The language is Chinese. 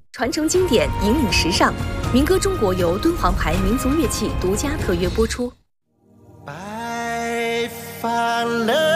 传承经典，引领时尚。民歌中国由敦煌牌民族乐器独家特约播出。 白发了